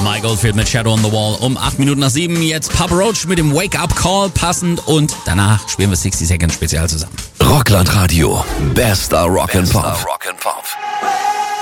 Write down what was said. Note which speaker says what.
Speaker 1: Mike Oldfield mit Shadow on the Wall um 8 Minuten nach 7. Jetzt Papa Roach mit dem Wake-Up-Call passend und danach spielen wir 60 Seconds Spezial zusammen.
Speaker 2: Rockland Radio. Bester Rock'n'Pop.